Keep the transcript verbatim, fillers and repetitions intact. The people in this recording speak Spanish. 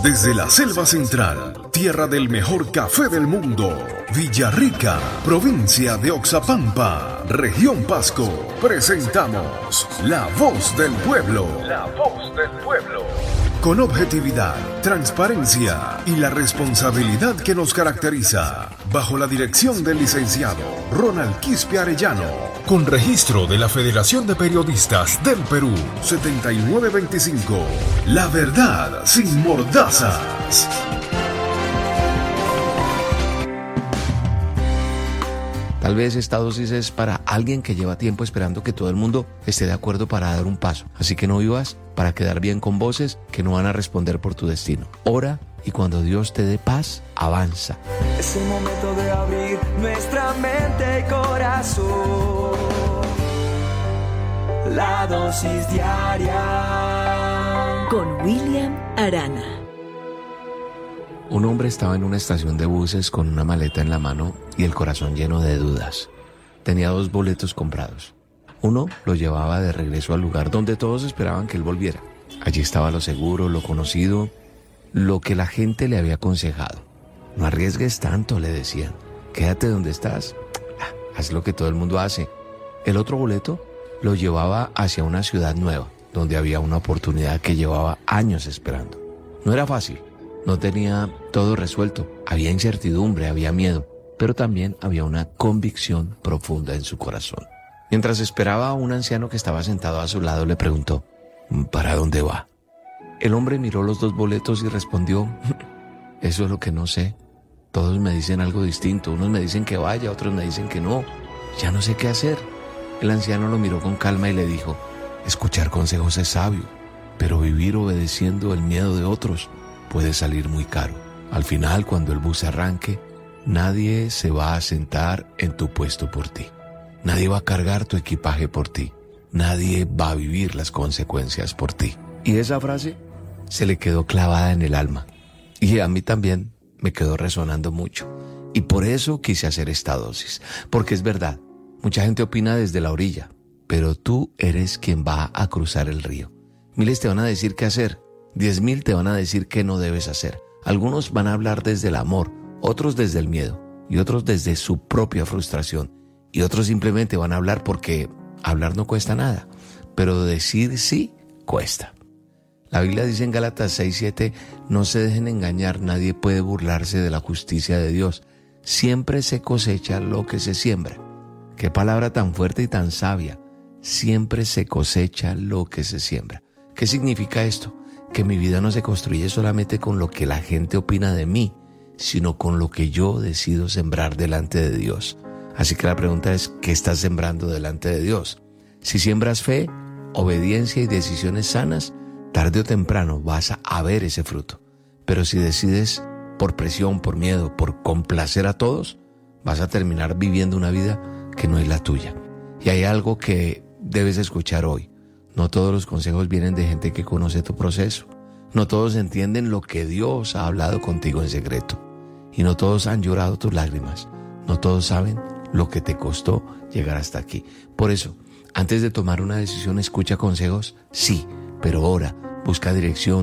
Desde la selva central, tierra del mejor café del mundo, Villarrica, provincia de Oxapampa, región Pasco, presentamos La Voz del Pueblo. La Voz del Pueblo. Con objetividad, transparencia y la responsabilidad que nos caracteriza, bajo la dirección del licenciado Ronald Quispe Arellano, con registro de la Federación de Periodistas del Perú, setenta y nueve veinticinco, la verdad sin mordazas. Tal vez esta dosis es para alguien que lleva tiempo esperando que todo el mundo esté de acuerdo para dar un paso. Así que no vivas para quedar bien con voces que no van a responder por tu destino. Ora y cuando Dios te dé paz, avanza. Es el momento de abrir nuestra mente y corazón. La dosis diaria con William Arana. Un hombre estaba en una estación de buses con una maleta en la mano y el corazón lleno de dudas. Tenía dos boletos comprados. Uno lo llevaba de regreso al lugar donde todos esperaban que él volviera. Allí estaba lo seguro, lo conocido, lo que la gente le había aconsejado. No arriesgues tanto, le decían. Quédate donde estás. Haz lo que todo el mundo hace. El otro boleto lo llevaba hacia una ciudad nueva, donde había una oportunidad que llevaba años esperando. No era fácil. No tenía todo resuelto, había incertidumbre, había miedo, pero también había una convicción profunda en su corazón. Mientras esperaba, un anciano que estaba sentado a su lado le preguntó, ¿para dónde va? El hombre miró los dos boletos y respondió, eso es lo que no sé. Todos me dicen algo distinto, unos me dicen que vaya, otros me dicen que no. Ya no sé qué hacer. El anciano lo miró con calma y le dijo, escuchar consejos es sabio, pero vivir obedeciendo el miedo de otros puede salir muy caro. Al final, cuando el bus arranque, nadie se va a sentar en tu puesto por ti. Nadie va a cargar tu equipaje por ti. Nadie va a vivir las consecuencias por ti. Y esa frase se le quedó clavada en el alma. Y a mí también me quedó resonando mucho. Y por eso quise hacer esta dosis. Porque es verdad, mucha gente opina desde la orilla, pero tú eres quien va a cruzar el río. Miles te van a decir qué hacer. Diez mil te van a decir qué no debes hacer. Algunos van a hablar desde el amor, otros desde el miedo y otros desde su propia frustración. Y otros simplemente van a hablar porque hablar no cuesta nada, pero decir sí cuesta. La Biblia dice en Gálatas seis siete, no se dejen engañar, nadie puede burlarse de la justicia de Dios. Siempre se cosecha lo que se siembra. Qué palabra tan fuerte y tan sabia. Siempre se cosecha lo que se siembra. ¿Qué significa esto? Que mi vida no se construye solamente con lo que la gente opina de mí, sino con lo que yo decido sembrar delante de Dios. Así que la pregunta es, ¿qué estás sembrando delante de Dios? Si siembras fe, obediencia y decisiones sanas, tarde o temprano vas a ver ese fruto. Pero si decides por presión, por miedo, por complacer a todos, vas a terminar viviendo una vida que no es la tuya. Y hay algo que debes escuchar hoy. No todos los consejos vienen de gente que conoce tu proceso. No todos entienden lo que Dios ha hablado contigo en secreto. Y no todos han llorado tus lágrimas. No todos saben lo que te costó llegar hasta aquí. Por eso, antes de tomar una decisión, escucha consejos, sí, pero ora, busca dirección,